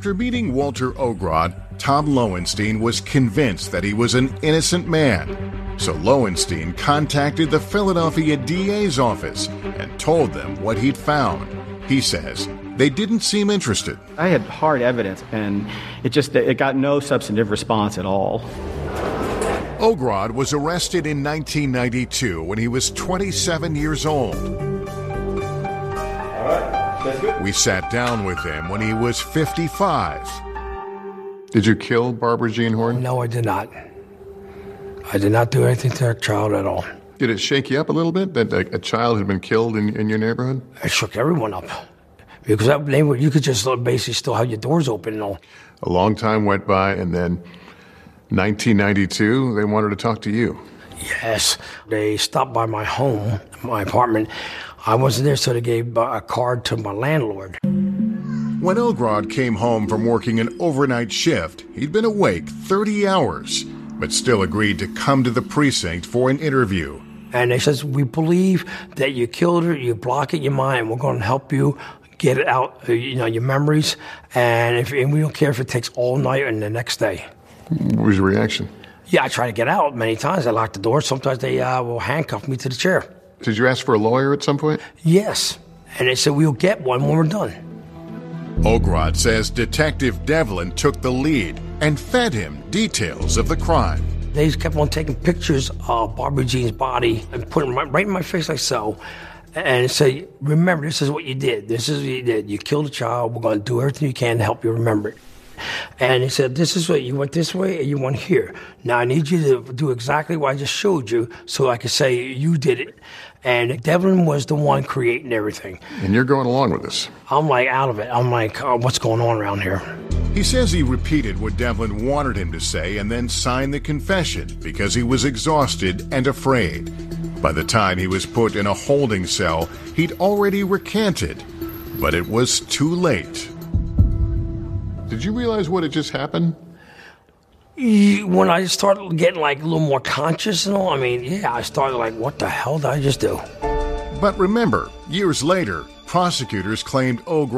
After meeting Walter Ogrod, Tom Lowenstein was convinced that he was an innocent man. So Lowenstein contacted the Philadelphia DA's office and told them what he'd found. He says they didn't seem interested. I had hard evidence, and it got no substantive response at all. Ogrod was arrested in 1992 when he was 27 years old. We sat down with him when he was 55. Did you kill Barbara Jean Horn? No, I did not. I did not do anything to that child at all. Did it shake you up a little bit that a child had been killed in your neighborhood? It shook everyone up. Because that neighborhood, you could just basically still have your doors open and all. A long time went by, and then 1992, they wanted to talk to you. Yes. They stopped by my home, my apartment. I wasn't there, so they gave a card to my landlord. When Ogrod came home from working an overnight shift, he'd been awake 30 hours, but still agreed to come to the precinct for an interview. And they says, we believe that you killed her, you block it in your mind, we're going to help you get it out, your memories, and we don't care if it takes all night and the next day. What was your reaction? Yeah, I try to get out many times. I lock the door. Sometimes they will handcuff me to the chair. Did you ask for a lawyer at some point? Yes. And they said, we'll get one when we're done. Ogrod says Detective Devlin took the lead and fed him details of the crime. They just kept on taking pictures of Barbara Jean's body and putting them right in my face like so. And say, remember, this is what you did. This is what you did. You killed a child. We're going to do everything you can to help you remember it. And he said, this is what you went this way and you went here. Now I need you to do exactly what I just showed you so I can say you did it. And Devlin was the one creating everything. And you're going along with this. I'm like out of it. I'm like, what's going on around here? He says he repeated what Devlin wanted him to say and then signed the confession because he was exhausted and afraid. By the time he was put in a holding cell, he'd already recanted, but it was too late. Did you realize what had just happened? When I started getting a little more conscious and all, I started what the hell did I just do? But remember, years later, prosecutors claimed Ogrod